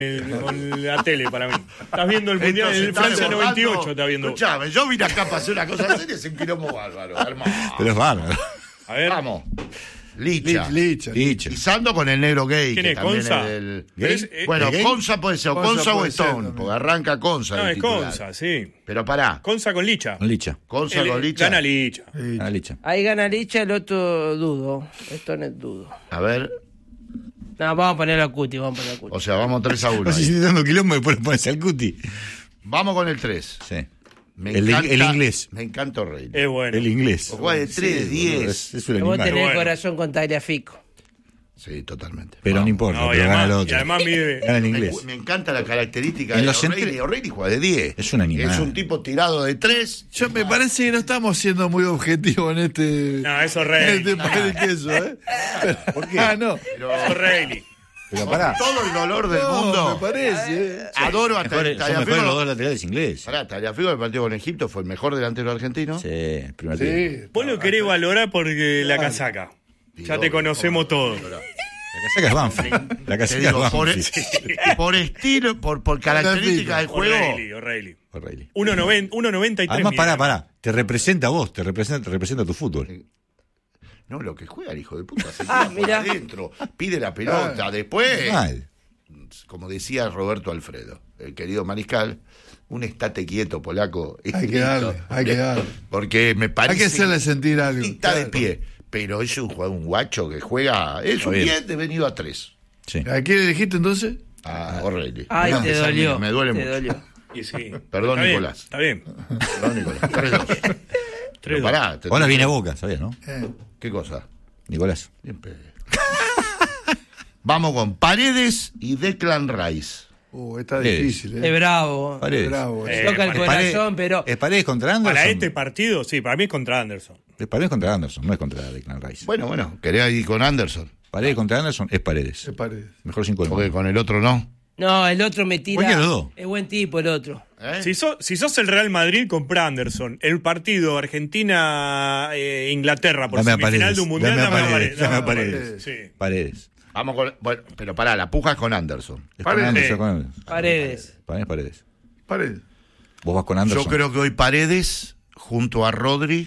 con la tele para mí. Estás viendo el Mundial de Francia 98, estás viendo. Escuchame, yo vine acá para hacer una cosa seria, es un quilombo bárbaro, hermano. Pero es bárbaro. A ver. Vamos. Licha. Licha. Y Sando con el negro gay. ¿Quién que es? también ¿Conza? es del... Bueno, Conza puede ser, o Conza o Stone, porque arranca Conza. No, el es titular. Conza, sí. Pero pará. Conza con Licha. Conza con Licha. Gana Licha. Gana Licha. Ahí gana Licha, el otro dudo. Esto no es dudo. A ver, No, vamos a ponerlo a Cuti, o sea, vamos 3-1. No sé si te dando quilombo y después le pones al cuti. Vamos con el 3. Sí. Me El encanta, inglés. Me encanta O'Reilly. Es bueno. El inglés. Juega de 3-10. Es un Vos animal. tenés Bueno. corazón con Tagliafico. Sí, totalmente. Pero no Vamos. importa, No, y pero gana el además, otro. y además mide. Gana el Me, inglés. me encanta la característica En de los O'Reilly. O'Reilly juega de 10. Es un animal. Es un tipo tirado de 3. Yo me parece que no estamos siendo muy objetivos en este. No, es en O'Reilly. este pan de queso, ¿eh? ¿Por qué? Ah, no. Es O'Reilly. Pero pará. Todo el dolor del No, mundo. me parece. Adoro a Son mejores los dos laterales ingleses. Pará, Tagliafico del partido con Egipto fue el mejor delantero argentino. Sí, el primer tiempo. Sí. Vos lo querés valorar porque la casaca. Ya te conocemos todo. La casaca es Banfield. La Te casaca es digo, Banfield. por estilo, por características del juego. O'Reilly. O'Reilly. 1.93. Además, mide. pará. Te representa a vos, te representa tu fútbol. No, lo que juega el hijo de puta se Ah, tira por mirá. adentro, pide la pelota, después, Mal. como decía Roberto Alfredo, el querido mariscal, un estate quieto polaco. Hay que darle, hay que darle. Porque me parece Hay que hacerle sentir algo. está de Claro. pie, pero es un jugador, un guacho que juega, es un bien. 10 de venido a 3. Sí. ¿A quién elegiste entonces? A O'Reilly. Ay, No, te esa dolió. Me duele te mucho. dolió. Y sí. Perdón, Está bien, Nicolás. Está bien. Perdón, Nicolás. 3-2. Pero 3-2. pará, Ahora viene Boca, ¿sabías, no? ¿Qué cosa? Nicolás. Bien pedo. Vamos con Paredes y Declan Rice. Está Paredes. difícil, Es bravo. Paredes. Bravo. Toca el corazón, pero. ¿Es Paredes contra Anderson? Para este partido, sí, para mí es contra Anderson. Es Paredes contra Anderson, no es contra Declan Rice. Bueno, quería ir con Anderson. Paredes contra Anderson es Paredes. Se parece. Mejor 5 del Porque mundo. con el otro no. No, el otro me tira. Cualquiera de los dos. Es buen tipo el otro. ¿Eh? Si sos el Real Madrid, compra Anderson. El partido Argentina-Inglaterra por Dame a semifinal Paredes. de un mundial, Dame a dame a Paredes. Paredes. Dame a Paredes. Sí. Paredes. Vamos con. Bueno, pero pará, la puja es con Anderson. Es con Paredes. Anderson, con Anderson. Paredes. Para mí es Paredes. Parece. Vos vas con Anderson. Yo creo que hoy Paredes, junto a Rodri.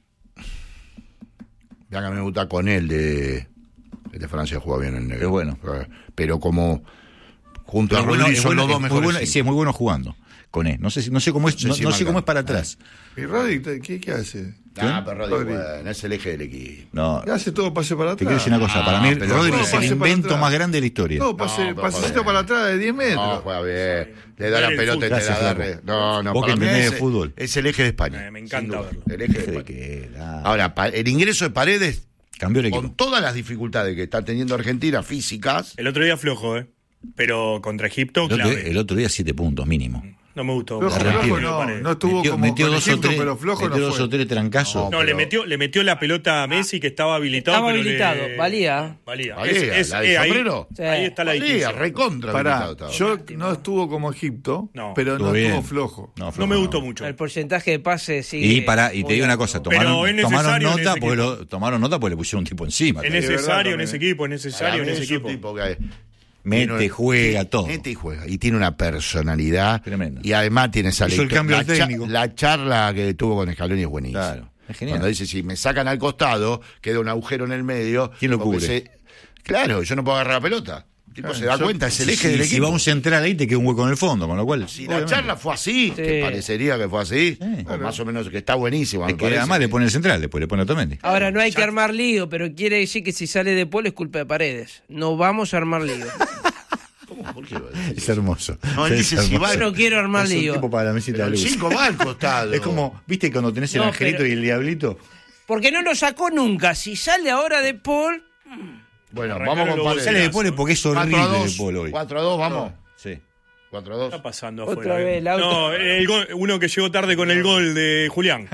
Ya que me gusta con él el de Francia juega bien el negro. Es bueno. Pero como junto a Pero Rodri es son los dos es muy mejores. bueno, cinco. sí, es muy bueno jugando con él. No sé cómo es, Sí, no, sí, no sé marca. cómo es para atrás. ¿Y Rodri qué hace? Ah, pero Rodri, Rodri. bueno, es el eje del equipo. No, ¿Qué hace todo pase para te atrás? quiero decir una cosa. Para mí, pero Rodri todo es el pase para invento atrás. más grande de la historia. Todo No, pero pasecito joder. para atrás de 10 metros. No, juega bien. Le da la El pelota y te fútbol. la Gracias, da. Flaco. No, Vos que para mí entendés de es- fútbol. Es el eje de España. Me encanta sin duda. verlo. El eje de ¿De España. qué? Ahora, el ingreso de Paredes, Cambió el equipo. con todas las dificultades que está teniendo Argentina físicas, El otro día flojo, pero contra Egipto, clave. El otro día 7 puntos mínimo. No me gustó. Flojo, Arrepentido. no estuvo Metió, como metió con dos o Egipto, tres, pero flojo metió no dos fue. o tres trancazos. No, le metió la pelota a Messi que estaba habilitado. Estaba pero habilitado, valía. Valía. Valía, la del ahí, sombrero. Sí. ahí está la valía, distinción. recontra Pará, habilitado estaba. yo no estuvo como Egipto, No. pero Estuvo no bien. estuvo flojo. No, No flojo, me gustó mucho. El porcentaje de pases sigue. Y te muy digo una alto. cosa, Pero tomaron es necesario en nota ese porque equipo. tomaron nota porque le pusieron un tipo encima. Es verdad necesario en también, ese equipo, es Para necesario mí en ese es un equipo. tipo que Mete, juega, todo. Mete y juega. Y tiene una personalidad. Tremendo. Y además tiene esa Hizo el lectura. cambio La técnico. la charla que tuvo con Scaloni es buenísima. Claro, es genial. Cuando dice, si me sacan al costado, queda un agujero en el medio. ¿Quién lo porque cubre? Claro, yo no puedo agarrar la pelota. El tipo se da cuenta, es el eje del Si equipo. va un central ahí, te queda un hueco en el fondo, con lo cual. Si la obviamente. charla fue así, que parecería que fue así, o más o menos que está buenísimo. Es me que parece. además le pone el central, después le pone Otamendi. Ahora no hay que armar lío, pero quiere decir que si sale de Paul es culpa de Paredes. No vamos a armar lío. ¿Por qué lo decís? Es hermoso. No, él Es dice, si hermoso. va- Yo no quiero armar Es un lío. tipo para la mesita Pero de el luz. 5 va al costado. Es como, ¿viste cuando tenés el No, angelito pero- y el diablito? Porque no lo sacó nunca. Si sale ahora de Paul. Bueno, Arrancaron vamos con los Paredes. Sale de Pole porque es horrible de Polo hoy. 4-2, vamos. Sí. 4-2. Está pasando Otra afuera. vez el auto. No, uno que llegó tarde con el gol de Julián.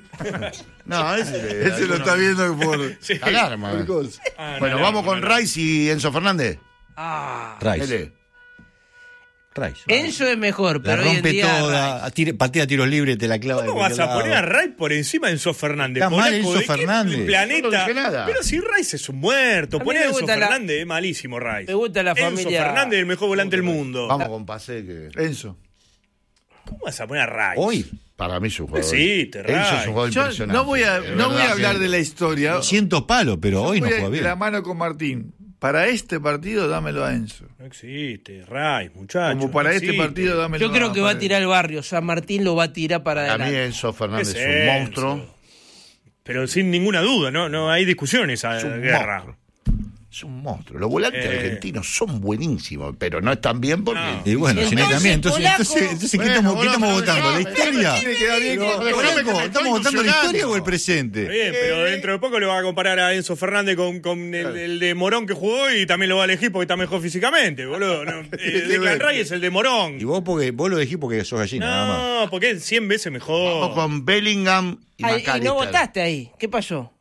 No, Ese lo está viendo por. Sí. alarma. Ah, no, Bueno, no, vamos no, con no. Rice y Enzo Fernández. Ah. Rice. Dele. Rice. Enzo es mejor, La pero hoy en rompe día toda, patea tiros libres, te la clava. ¿Cómo vas a poner a Rice por encima de Enzo Fernández? Está mal Polaco, Enzo ¿de qué Fernández. planeta? Yo no dije nada. Pero si Rice es un muerto, A mí poné me a Enzo gusta Fernández, es malísimo Rice. Me gusta la Enzo familia- Fernández es el mejor volante del mundo. Vamos con Pase que Enzo. ¿Cómo vas a poner a Rice? Hoy, para mí es un jugador. Sí, te Enzo es un jugador Yo impresionante. no voy a verdad hablar que- de la historia. 200 palos, pero Yo hoy no voy juega de bien. la mano con Martín. Para este partido, dámelo a Enzo. No existe, Rice, muchacho. Como para no este existe. partido, dámelo Yo creo que va a Paredes. tirar el Barrio. San Martín lo va a tirar para Para mí adelante. Enzo Fernández ¿Qué es es un Enzo? monstruo. Pero sin ninguna duda, no hay discusión en esa Es un guerra. monstruo. Es un monstruo. Los volantes argentinos son buenísimos, pero no están bien porque... No. Y bueno, si no Entonces, también. Entonces, polaco. ¿qué Bueno, estamos boludo, votando? ¿La pero historia? Tiene que dar bien Pero, con- déjame que me ¿estamos estoy votando la historia ilusionando. o el presente? Está bien, pero dentro de poco lo va a comparar a Enzo Fernández con el de Morón que jugó y también lo va a elegir porque está mejor físicamente, boludo. No, Declan Rice es el de Morón. Y vos lo dijiste porque sos gallina, nada más. No, porque es 100 veces mejor. Vamos con Bellingham y Ay, y McAllister. no votaste ahí. ¿Qué pasó?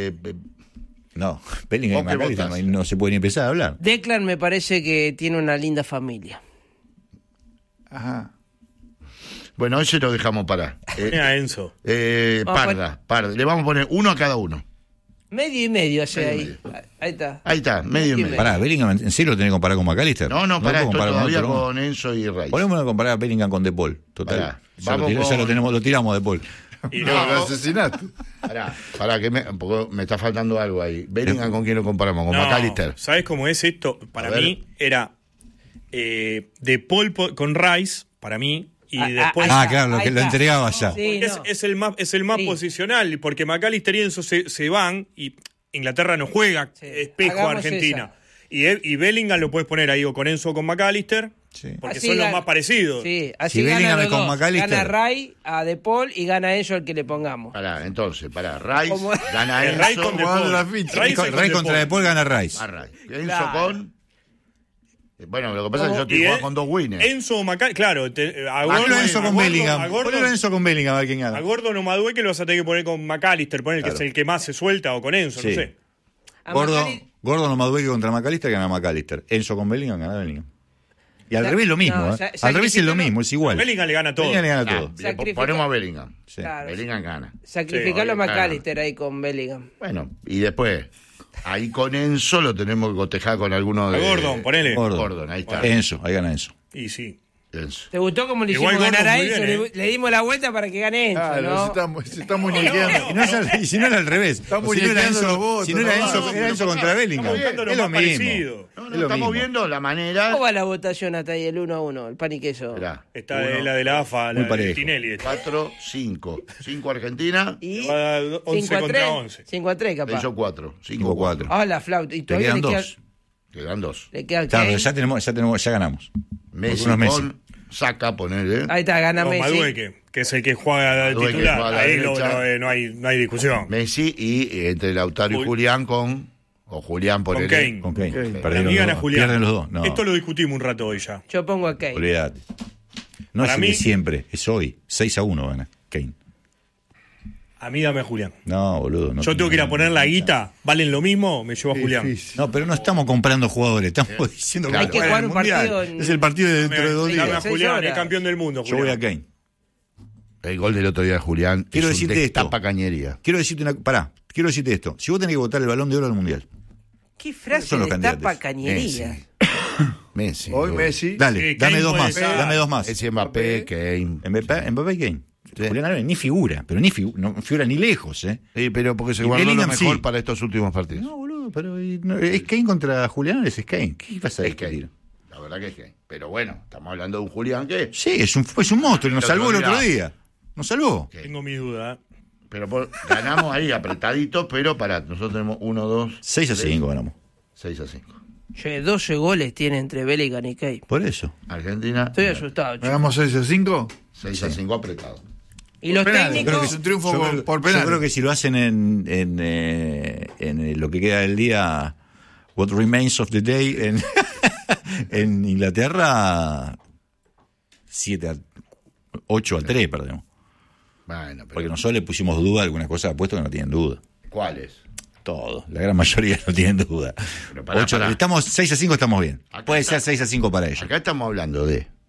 No, Bellingham y ¿Vos qué McAllister votás? no se puede ni empezar a hablar. Declan me parece que tiene una linda familia. Ajá. Bueno, ese lo dejamos para. Mira, Enzo. Parda. Le vamos a poner uno a cada uno. Medio y medio hace Medio y ahí. Ahí está. Ahí está, medio y medio. Pará, Bellingham, ¿en serio lo tenés que comparar con McAllister? No, pará, lo estoy comparar todavía otro, ¿no? con Enzo y Rice. Ponémoslo a comparar a Bellingham con De Paul. Total. Pará, Ya vamos ya con- lo tiramos De Paul. Y No, no, lo asesinaste. Pará, que porque me está faltando algo ahí. Bellingham, ¿con quién lo comparamos? ¿Con McAllister? ¿Sabes cómo es esto? Para A ver. mí era De Paul con Rice, para mí, y después... Ah, claro, lo ahí que lo está. entregaba ya. Sí, Porque no. es el más Sí. posicional, porque McAllister y Enzo se van y Inglaterra no juega Sí. espejo a Hagamos Argentina. Y Bellingham lo puedes poner ahí o con Enzo o con McAllister, Sí. porque Así son los gana- más parecidos. Sí, así Si Bellingham gana es los con dos. McAllister. Gana Ray a De Paul y gana Enzo al que le pongamos. Entonces, Rice ¿Cómo? gana Rice Enzo. con De jugando Paul. la ficha. Rice con Ray De contra Paul. De Paul gana Rice. A Rice. Enzo Claro. con... Bueno, lo que pasa es que yo estoy Y jugando con dos winners. Enzo o McAllister, claro. A Ponelo Gordon- Enzo a con Gordon- Bellingham. a Gordon- Ponelo Enzo con Bellingham a ver quién A gana. Gordon o Madueque que lo vas a tener que poner con McAllister, poner que es el que más se suelta, o con Enzo, Sí. no sé. A Gordon o Madueque contra McAllister gana McAllister. Enzo con Bellingham gana Bellingham. Y al Sa- revés lo mismo, no, ¿eh? Al revés es lo mismo, es igual. Bellingham le gana todo. Bellingham le gana Ah, todo. bien, Sacrifica- ponemos a Bellingham. Sí. Claro. Bellingham gana. Sacrificarlo Sí, a McAllister ahí con Bellingham. Bueno, y después, ahí con Enzo lo tenemos que cotejar con alguno de... A Gordon, ponele. Gordon, ahí está. Enzo, ahí gana Enzo. Y sí. Enzo. ¿Te gustó cómo le Igual hicimos ganar Gordon a muy Enzo? bien, Le dimos la vuelta para que gane Enzo, Claro, ¿no? se está muñequeando. Y, no es y si no era al revés. Estamos O si no era muñequeando Enzo, los votos, si no era no, Enzo, no, era Enzo contra Bellingham. Estamos buscando lo Es lo más mismo. parecido. No, Es lo estamos mismo. viendo la manera... ¿Cómo va la votación hasta ahí, el 1-1, el pan y queso? Esperá, Está la de la AFA, Muy la de parejo. Tinelli. esta. 4, 5. 5 Argentina, Y Va a dar 11 contra 11. 5-3, capaz. Enzo 4. 5, 5-4. Ah, la flauta. Y Te todavía quedan le queda, dos. Quedan 2. le queda Claro, Kane. ya ganamos. Messi Unos Messi. con Saca, ponele. Ahí está, gana Con Messi. Madueque, que es el que juega de Madueque titular. juega a la Ahí derecha. no hay discusión. Messi y entre Lautaro y Jul- Julián con... O Julián, Con ponele. Kane. Con Kane. Kane. Para Perdieron mí los gana dos. Julián. Pierden los dos. No, Esto lo discutimos un rato hoy ya. Yo pongo a Kane. olvídate. No Para es el mí- de siempre, es hoy. 6-1 gana Kane. A mí dame a Julián. No, boludo. No Yo tengo que ir a tiene poner la nada. guita, ¿valen lo mismo? Me llevo a Julián. Difícil. No, pero no estamos comprando jugadores, estamos diciendo Claro. que Hay que juega jugar el un Mundial. partido en- Es el partido de dentro de 2 Dame a días. 6 Julián, horas. es campeón del mundo, Yo voy a Julián. Kane. El gol del otro día de Julián Quiero es un decirte esto. destapa cañería. Quiero decirte esto. Si vos tenés que votar el Balón de Oro del Mundial, ¿Qué frase Son los de candidatos. tapa cañería? Messi. Hoy boludo. Messi. dale, Sí, dame Kane dos puede más. ser. Dame dos más. Messi, Mbappé, Kane. Mbappé y Kane. Sí. Julián Álvarez ni figura, pero no figura ni lejos, ¿eh? Sí, pero porque se Y guardó lo Bellingham mejor sí. para estos últimos partidos. No, boludo, pero es Kane contra Julián Álvarez, es Kane. ¿Qué pasa Es Kane. La verdad que es Kane. Pero bueno, estamos hablando de un Julián que... Sí, es un monstruo y nos El salvó el otro otro día. día. Nos salvó. Tengo mis dudas. Pero ganamos ahí apretaditos, pero para nosotros tenemos 1, 2, 6-5 ganamos. 6-5. Che, 12 goles tiene entre Bellingham y Kane. Por eso. Argentina, Estoy asustado, chico. ¿Hagamos 6-5? 6-5 apretado. Y los Penales, técnicos... creo que es un triunfo Yo creo, por yo penales. creo que si lo hacen en lo que queda del día, What Remains of the Day, en Inglaterra, 8-3 perdemos. Bueno, pero Porque nosotros le pusimos duda a algunas cosas apuestas que no tienen duda. ¿cuáles? Todo, la gran mayoría no tienen duda. Pero pará, 8, pará. estamos 6-5, estamos bien. Acá Puede está. ser 6-5 para ellos. Acá estamos hablando de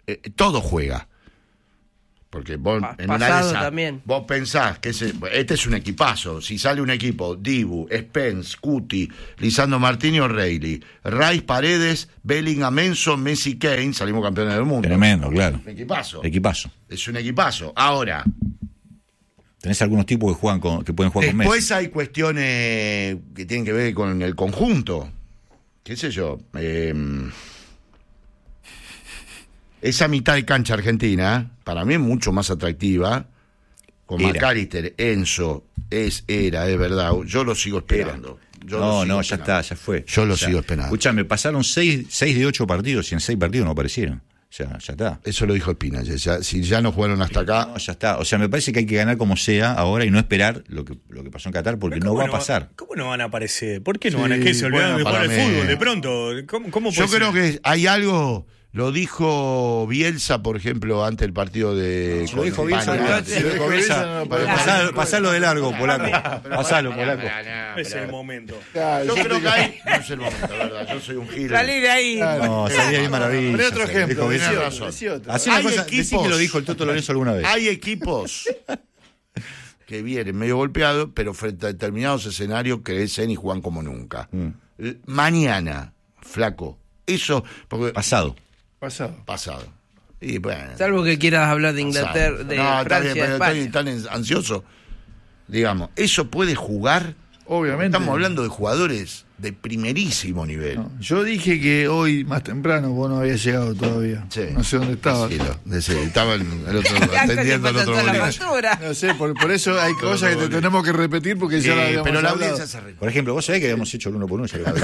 todo juega. Porque vos, en una de pasado esas, también. vos pensás que este es un equipazo. Si sale un equipo, Dibu, Spence, Cuti, Lisandro Martínez, O'Reilly, Rice, Paredes, Bellingham, Enzo, Messi, Kane, salimos campeones del mundo. Tremendo, claro. Un equipazo. Equipazo. Es un equipazo. Ahora, Tenés algunos tipos que juegan que pueden jugar con Messi. después hay cuestiones que tienen que ver con el conjunto. ¿Qué sé yo? Esa mitad de cancha argentina, para mí es mucho más atractiva. Con Era. McAllister, Enzo, es verdad. Yo lo sigo esperando. No, ya está, ya fue. Yo lo O sea, sigo esperando. Escuchame, pasaron 6 de 8 partidos y en 6 partidos no aparecieron. O sea, ya está. Eso lo dijo Espina. Si ya no jugaron hasta acá. No, ya está. O sea, me parece que hay que ganar como sea ahora y no esperar lo que pasó en Qatar porque no va a pasar. ¿Cómo no van a aparecer? ¿Por qué no Sí, van a qué? ¿Se olvidaron de bueno, jugar al para mí. fútbol? De pronto, ¿cómo Yo puede creo ser? que hay algo. Lo dijo Bielsa, por ejemplo, antes del partido de. Lo dijo Bielsa, España. lo dijo Bielsa. Pasalo de largo, polaco. Pasalo, polaco. Es el momento. Yo creo que hay. No es el momento, ¿verdad? Yo soy un gil. Salí de ahí. No, salía ahí maravilla. Poné otro ejemplo. Dijo Bielsa. Tenés razón. Decí otro. Así una Hay cosa, equipos- decí que lo dijo el Toto Lorenzo alguna vez. Hay equipos que vienen medio golpeados, pero frente a determinados escenarios crecen y juegan como nunca. Mañana, flaco. Eso, porque Pasado. Pasado. Y bueno, Salvo que quieras hablar de Inglaterra, de no, está bien, Francia, de pero España. estoy tan ansioso. Digamos, eso puede jugar. Obviamente. Estamos hablando de jugadores de primerísimo nivel. No, yo dije que hoy, más temprano, vos no habías llegado todavía. Sí. No sé dónde estabas. Decilo. Estaba el otro, Acá te atendiendo al pasan otro toda la boliche. factura. No sé, por eso hay cosas que te boliche. tenemos que repetir porque ya la habíamos Pero la hablado. audiencia se renueva. Por ejemplo, vos sabés que habíamos hecho el 1 por 1 ya lo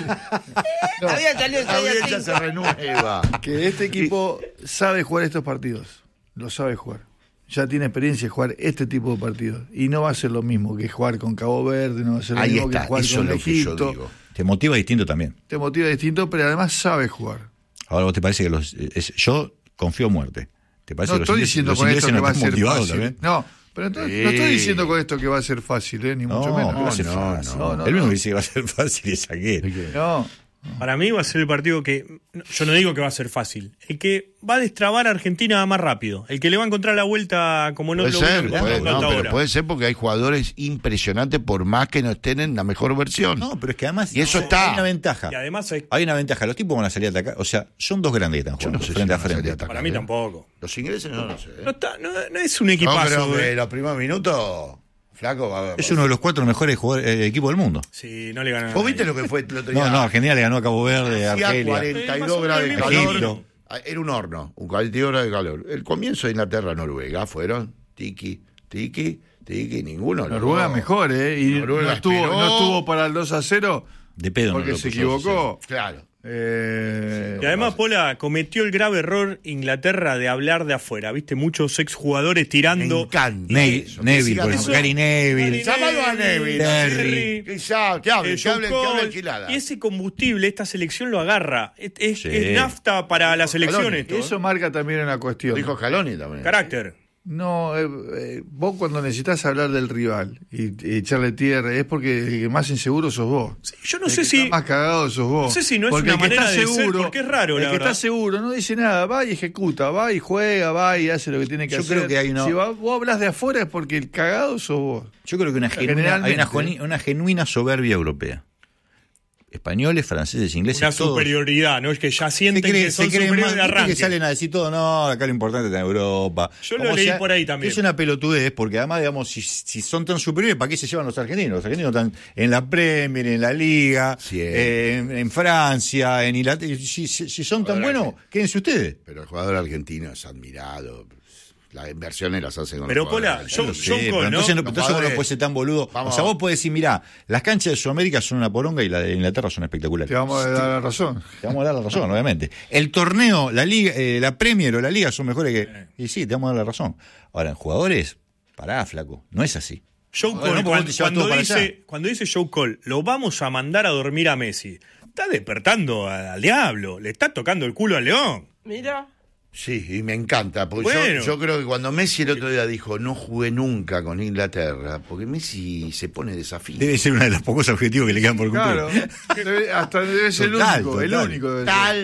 Había salido La audiencia se renueva. Que este equipo sabe jugar estos partidos. Lo sabe jugar. Ya tiene experiencia de jugar este tipo de partidos. Y no va a ser lo mismo que jugar con Cabo Verde, no va a ser lo Ahí mismo está, que jugar eso con es lo que yo Egipto. digo. Te motiva distinto también. Te motiva distinto, pero además sabe jugar. Ahora, ¿vos te parece que yo confío a muerte? ¿Te parece No que estoy diciendo con esto que no va a están ser motivados fácil. también? No, pero entonces, Sí. no estoy diciendo con esto que va a ser fácil, ni mucho menos. va a ser No, fácil. no, El único no. que dice que va a ser fácil es aquel. No, Para mí va a ser el partido que, yo no digo que va a ser fácil, el que va a destrabar a Argentina más rápido, el que le va a encontrar la vuelta como no Puede lo ser, vino puede, hasta no, pero ahora. puede ser porque hay jugadores impresionantes por más que no estén en la mejor versión. No, pero es que además Y eso está. hay una ventaja. Y además Hay una ventaja. Los tipos van a salir a atacar. O sea, son dos grandes que están Yo jugando no sé si frente a van a salir frente. a atacar. para mí tampoco. Los ingleses no lo sé. No es un No, equipazo. creo que los primeros minutos, flaco, va. Es uno de los 4 mejores equipos del mundo. Sí, no le ganan. ¿Vos viste lo que fue el otro día? No, Argentina le ganó a Cabo Verde, a Hacía Argelia. 42 grados de Más o calor. menos. Era un horno, un 42 grados de calor. El comienzo de Inglaterra-Noruega fueron tiki, ninguno. Noruega logró. mejor, Y Noruega no esperó. estuvo para el 2-0 De pedo. porque no lo se puso, equivocó. Claro. Y además, Pola cometió el grave error Inglaterra de hablar de afuera. Viste, muchos exjugadores Me ejemplo encanta. eso, que Neville, sigan por eso. ejemplo. Gary Neville. Llámalo a Neville. Terry. Que hable alquilada. Y ese combustible, esta selección lo agarra. Es Sí. nafta para la selección esto. Eso marca también una cuestión. Dijo Scaloni también. Carácter. No, vos cuando necesitas hablar del rival y echarle tierra es porque el que más inseguro sos vos. Sí, yo no El sé que si. está más cagado sos vos. No sé si no es Porque una el que manera está de ser, porque es raro, el la que verdad. está seguro no dice nada, va y ejecuta, va y juega, va y hace lo que tiene que Yo hacer. creo que hay una- Si vos hablas de afuera es porque el cagado sos vos. Yo creo que hay una genuina soberbia europea. Españoles, franceses, ingleses, Una todos. superioridad, ¿no? Es que ya Se sienten que creen son más, superiores de ¿viste arranque. que salen a decir todo, no, acá lo importante está en Europa. Yo lo Como leí por ahí también. Es una pelotudez, porque además, digamos, si son tan superiores, ¿para qué se llevan los argentinos? Los argentinos están en la Premier, en la Liga, Sí. en Francia, en Inglaterra. Si son tan Joder, buenos, quédense ustedes. Pero el jugador argentino es admirado. Las inversiones las hace con Pero, los jugadores Pola, argentinos. John pero Cole, ¿no? entonces, Los entonces vos jugadores- no puedes ser tan boludo. Vamos. O sea, vos podés decir, mirá, las canchas de Sudamérica son una poronga y las de Inglaterra son espectaculares. Te vamos a dar la razón. Te vamos a dar la razón, obviamente. El torneo, la liga, la Premier o la liga son mejores que. Y sí, te vamos a dar la razón. Ahora, en jugadores, pará, flaco. No es así. Joe Bueno, Cole, no, porque te llevas todo para allá. cuando dice Joe Cole, lo vamos a mandar a dormir a Messi, está despertando al diablo, le está tocando el culo al león. Mira. Sí, y me encanta, porque Bueno. yo creo que cuando Messi el otro día dijo no jugué nunca con Inglaterra, porque Messi se pone desafío. Debe ser uno de los pocos objetivos que le quedan por cumplir. Claro. Hasta debe ser Total, el único. El total. único debe ser. Tal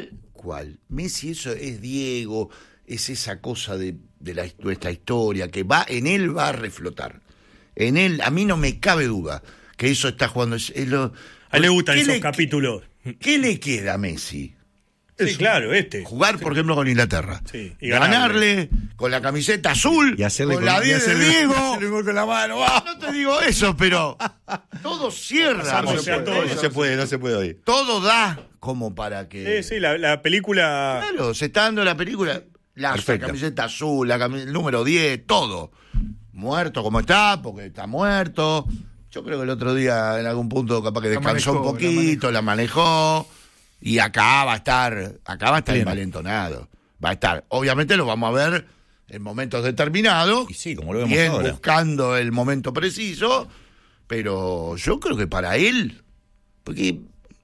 cual. Messi, eso es Diego, es esa cosa de nuestra historia, que en él va a reflotar. En él, a mí no me cabe duda que eso está jugando. A él le gustan esos capítulos. ¿Qué le queda a Messi? Sí, claro, Jugar, por ejemplo, con Inglaterra. Sí, y ganarle con la camiseta azul, y hacerle con la 10 de Diego. hacerle gol con la mano. No te digo eso, pero todo cierra. Pasándose a todo. No se puede oír. Todo da como para que... Sí, la película... Claro, se está dando la película. La camiseta azul, el número 10, todo. Muerto como está, porque está muerto. Yo creo que el otro día en algún punto capaz que descansó un poquito, la manejó. Y acá va a estar envalentonado. Va a estar. Obviamente lo vamos a ver en momentos determinados. Y sí, como lo vemos bien, ahora. buscando el momento preciso. Pero yo creo que para él, porque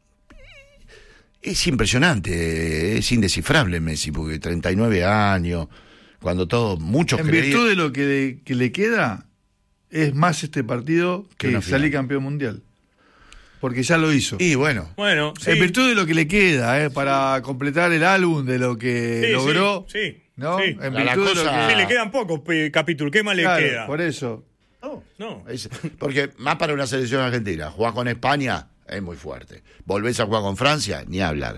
es impresionante, es indescifrable Messi, porque 39 años, cuando muchos En virtud de lo que le queda, es más este partido que una salir final. campeón mundial. Porque ya lo hizo. Y bueno, sí. En virtud de lo que le queda, para completar el álbum de lo que Sí, logró. sí, ¿no? sí. En La virtud de lo cosa- que. Sí, le quedan pocos capítulos. ¿Qué más le Claro, queda? por eso. No. porque más para una selección argentina, jugar con España es muy fuerte. Volvés a jugar con Francia, ni hablar.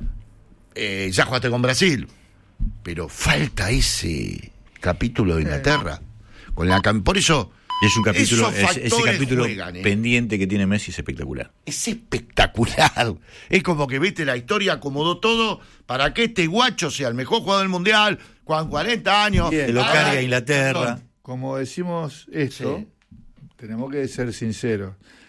Ya jugaste con Brasil, pero falta ese capítulo de Inglaterra. Por eso Es un capítulo, esos ese factores capítulo juegan, pendiente que tiene Messi es espectacular. es espectacular. Es como que, viste, la historia acomodó todo para que este guacho sea el mejor jugador del mundial, con 40 años. Bien. Te lo Ahora, carga Inglaterra. Perdón, como decimos esto, Sí. tenemos que ser sinceros.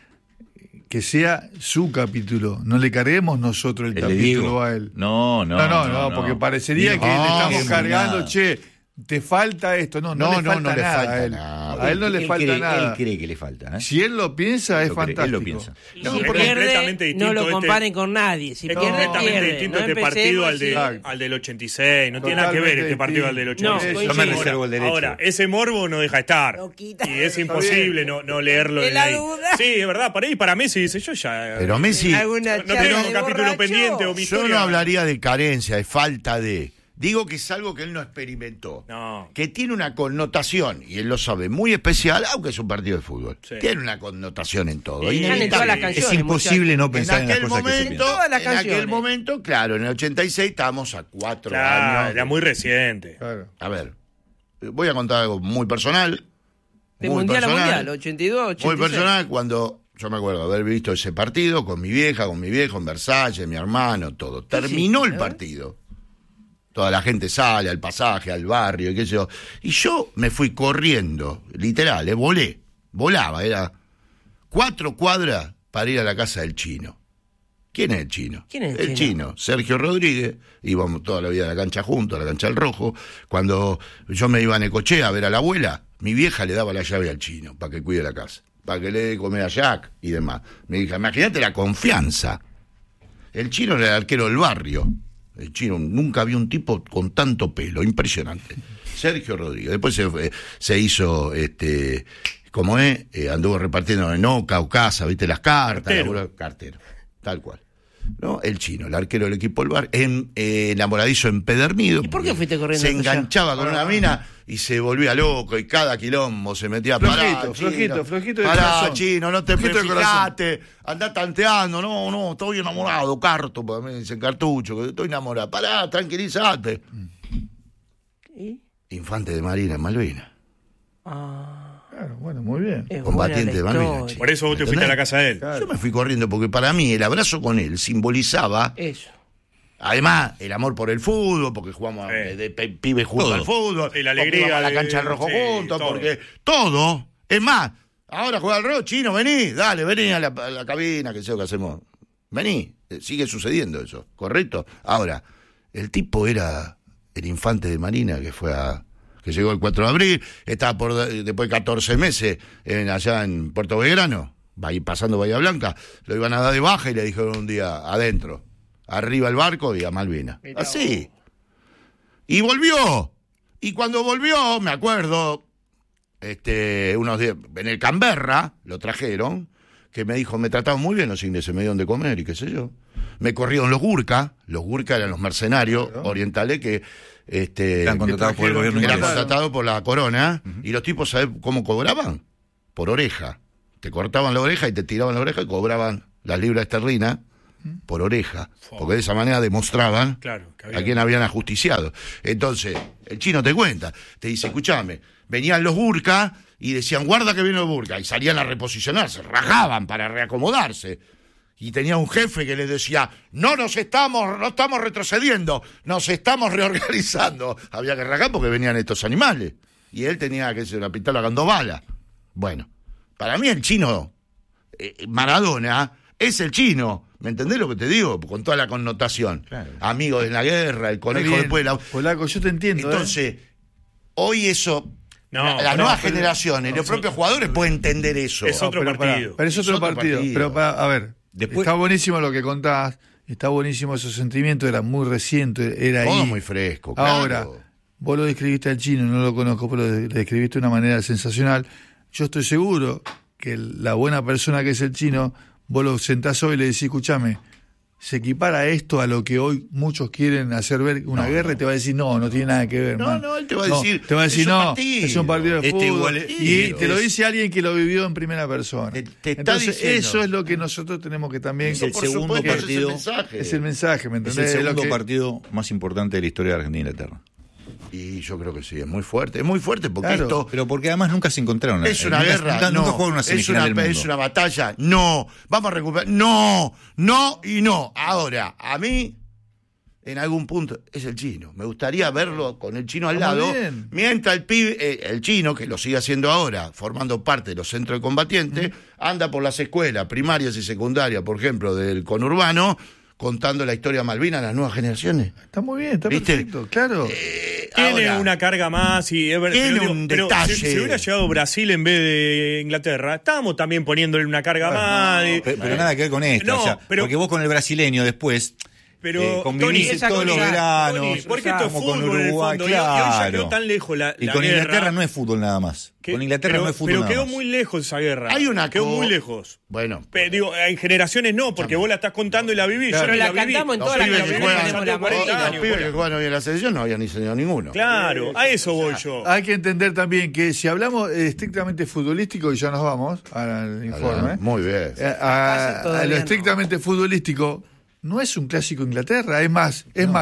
Que sea su capítulo. No le carguemos nosotros el El de capítulo Diego. a él. No, Porque parecería Diego, que le estamos Diego, cargando, nada. che, te falta esto. No le falta nada a él. A él no le falta nada. Él cree que le falta. ¿eh? Si él lo piensa, es Lo cree, él lo fantástico. piensa. Y No, si es pierde, completamente distinto no lo este- comparen con nadie. Si Es pierde, completamente pierde. distinto No este partido empecemos, sí. al del 86. No tiene nada que ver Totalmente este partido al del distinto. 86. No, Yo me coincido. reservo el derecho. Ahora, ese morbo no deja estar. Lo quita. Y es imposible no leerlo De de la ahí. duda. Sí, es verdad. Para Messi dice, yo ya... Pero Messi, Alguna no charla tengo un de capítulo borracho. pendiente o mi yo historia. no hablaría de carencia, de falta de... Digo que es algo que él no experimentó. No. Que tiene una connotación, y él lo sabe, muy especial, aunque es un partido de fútbol. Sí. Tiene una connotación en todo. Y Están en todas las Es canciones. Es imposible no En pensar en las aquel cosas que se momento, piensan. Todas las en aquel canciones. momento, claro, en el 86 estábamos a 4 Claro, años. era muy reciente. Claro. A ver, voy a contar algo muy personal. De muy mundial a personal, mundial, 82, 86. Muy personal, cuando yo me acuerdo haber visto ese partido con mi vieja, con mi viejo en Versalles, mi hermano, todo. Terminó el partido. Toda la gente sale al pasaje, al barrio, y qué sé yo. Y yo me fui corriendo, literal, volaba, era 4 cuadras para ir a la casa del chino. ¿Quién es el chino? ¿Quién es el chino? Sergio Rodríguez. Íbamos toda la vida a la cancha juntos, a la cancha del Rojo. Cuando yo me iba a Necochea a ver a la abuela, mi vieja le daba la llave al chino para que cuide la casa, para que le dé comer a Jack y demás. Me dijo, imagínate la confianza. El chino era el arquero del barrio. El chino, nunca vi un tipo con tanto pelo, impresionante. Sergio Rodríguez. Después se hizo, como es, anduvo repartiendo en Oca, casa, viste las cartas, cartero, tal cual. ¿No? El chino, el arquero del equipo del bar, enamoradizo empedernido. ¿Y por qué fuiste corriendo Se hasta allá? enganchaba con una mina y se volvía loco, y cada quilombo se metía Flojito, pará, flojito de pará, corazón. chino, no te Flojito de fijate, andá tanteando, no, estoy enamorado, carto, para mí dicen cartucho, que estoy enamorado, pará, tranquilízate. ¿Y? Infante de Marina en Malvinas. Claro, bueno, muy bien. Es Combatiente de buena la Malvinas. historia. Por eso vos te fuiste a la casa de él. Claro. Yo me fui corriendo porque para mí el abrazo con él simbolizaba, Eso. además, el amor por el fútbol, porque jugamos de pibes juntos Todo. al fútbol, Sí, la porque alegría íbamos a la de- cancha del Rojo sí, juntos, todo. porque todo, es más, ahora juega el Rojo, chino, vení, dale, vení a la cabina, que sé lo que hacemos. Vení, sigue sucediendo eso, ¿correcto? Ahora, el tipo era el infante de Marina que llegó el 4 de abril, estaba después de 14 meses allá en Puerto Belgrano, pasando Bahía Blanca, lo iban a dar de baja y le dijeron un día, adentro, arriba el barco y a Malvinas. Así. Y volvió. Y cuando volvió, me acuerdo, unos días, en el Canberra, lo trajeron, que me dijo, me trataban muy bien los ingleses, me dieron de comer y qué sé yo. Me corrieron los Gurkha eran los mercenarios orientales que Están contratados por el gobierno eran inglés. contratados por la corona, y los tipos, ¿sabes cómo cobraban? Por oreja. Te cortaban la oreja y te tiraban la oreja y cobraban las libras esterlinas por oreja, porque de esa manera demostraban Claro, que a quién habían ajusticiado. Entonces, el chino te cuenta, te dice, escuchame, venían los Gurkha y decían, guarda que vienen los Gurkha, y salían a reposicionarse, rajaban para reacomodarse. Y tenía un jefe que les decía, no estamos retrocediendo, nos estamos reorganizando. Había que rajar porque venían estos animales. Y él tenía que ser una pistola con 2 balas. Bueno, para mí el chino, Maradona, es el chino. ¿Me entendés lo que te digo? Con toda la connotación. Claro. Amigo de la guerra, el conejo Bien, después de la... Polaco, yo te entiendo. Entonces, hoy eso... No, las pero- nuevas generaciones, los propios jugadores pueden entender eso. Es otro partido. Pero es otro partido. Pero a ver, Después- está buenísimo lo que contás, está buenísimo esos sentimientos, era muy reciente, era Todo ahí. muy fresco, claro. Ahora, vos lo describiste al chino, no lo conozco, pero lo describiste de una manera sensacional. Yo estoy seguro que la buena persona que es el chino, vos lo sentás hoy y le decís, escúchame, se equipara esto a lo que hoy muchos quieren hacer ver una guerra, y te va a decir, no tiene nada que ver. No, man. no, él te va a decir, te va a decir, es un no, partido. es un partido de fútbol. igual y te lo dice alguien que lo vivió en primera persona. Te está Entonces, diciendo. eso es lo que nosotros tenemos que también... Eso, el por segundo supuesto, partido es el mensaje. Es el mensaje, ¿me Es entendés? el Es lo segundo que- partido más importante de la historia de Argentina e Inglaterra. Y yo creo que sí, es muy fuerte porque Claro, esto Pero porque además nunca se encontraron. es una Nunca- guerra, Nunca, no, nunca jugaron una semifinal del mundo. es una batalla, no, vamos a recuperar, no y no. Ahora, a mí, en algún punto, es el chino. Me gustaría verlo con el chino al Está muy lado, bien. mientras el pibe, el chino, que lo sigue haciendo ahora, formando parte de los centros de combatientes, anda por las escuelas primarias y secundarias, por ejemplo, del conurbano, contando la historia de Malvinas a las nuevas generaciones. Está muy bien, está ¿Viste? perfecto, claro. Tiene Ahora, una carga más y es verdad. Tiene pero un pero detalle. si hubiera llegado Brasil en vez de Inglaterra, estábamos también poniéndole una carga más. Pero nada que ver con esto. No, o sea, pero- porque vos con el brasileño después Pero, convivís Tony, esa todos los cosa, veranos. Tony, porque esto es como con fútbol en el Uruguay, fondo. Y hoy ya claro. quedó tan lejos la Y la con guerra Inglaterra no es fútbol nada más. que- Con Inglaterra pero- no es fútbol Pero nada quedó más. muy lejos esa guerra. Hay una quedó co- muy lejos. Bueno, Digo, en generaciones no, porque vos la estás contando y la vivís. Claro. Yo no Pero la viví. cantamos en Los todas las pibes canciones, juegan tenemos ya la 40 Marina. los años, pibes que boludo. juegan hoy en la selección no habían enseñado ninguno. Claro, a eso voy yo. Hay que entender también que si hablamos estrictamente futbolístico, y ya nos vamos al informe, Muy bien. a todavía lo no. estrictamente futbolístico, no es un clásico Inglaterra, es más,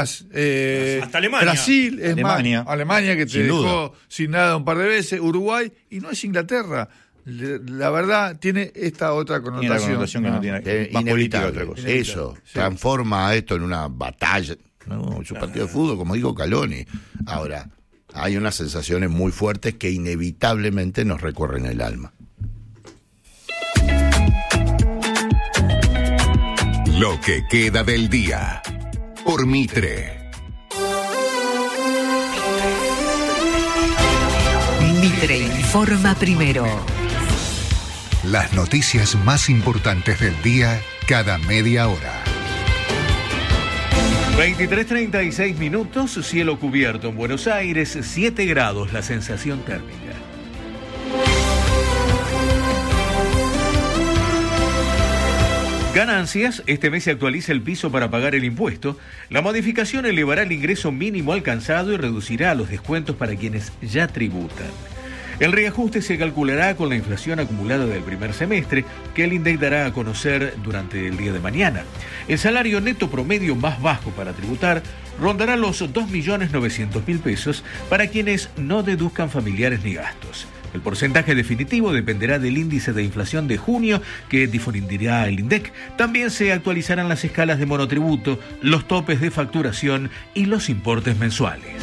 Hasta Alemania. Brasil, es Alemania. más, Alemania que te Sin dejó duda. sin nada un par de veces, Uruguay, y no es Inglaterra. La verdad, tiene esta otra Tiene la connotación. connotación que no tiene más política que Inevitable. otra cosa. Eso, transforma esto en una batalla. No, es un partido de fútbol, como dijo Caloni. Ahora, hay unas sensaciones muy fuertes que inevitablemente nos recorren el alma. Lo que queda del día. Por Mitre. Mitre informa primero. Las noticias más importantes del día cada media hora. 23:36 minutos, cielo cubierto en Buenos Aires, 7 grados la sensación térmica. Ganancias, este mes se actualiza el piso para pagar el impuesto. La modificación elevará el ingreso mínimo alcanzado y reducirá los descuentos para quienes ya tributan. El reajuste se calculará con la inflación acumulada del primer semestre, que el INDEC dará a conocer durante el día de mañana. El salario neto promedio más bajo para tributar rondará los 2.900.000 pesos para quienes no deduzcan familiares ni gastos. El porcentaje definitivo dependerá del índice de inflación de junio que difundirá el INDEC. También se actualizarán las escalas de monotributo, los topes de facturación y los importes mensuales.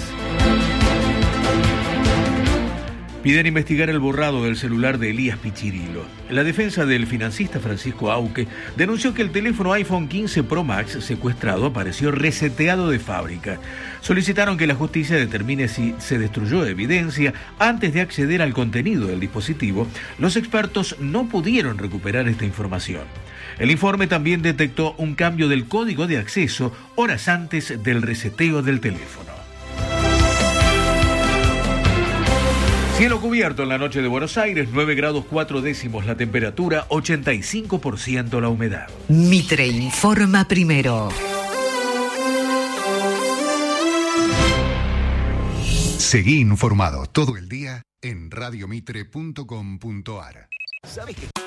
Piden investigar el borrado del celular de Elías Pichirilo. La defensa del financista Francisco Auque denunció que el teléfono iPhone 15 Pro Max secuestrado apareció reseteado de fábrica. Solicitaron que la justicia determine si se destruyó evidencia antes de acceder al contenido del dispositivo. Los expertos no pudieron recuperar esta información. El informe también detectó un cambio del código de acceso horas antes del reseteo del teléfono. Cielo cubierto en la noche de Buenos Aires, 9 grados 4 décimos la temperatura, 85% la humedad. Mitre informa primero. Seguí informado todo el día en radiomitre.com.ar. ¿Sabes qué?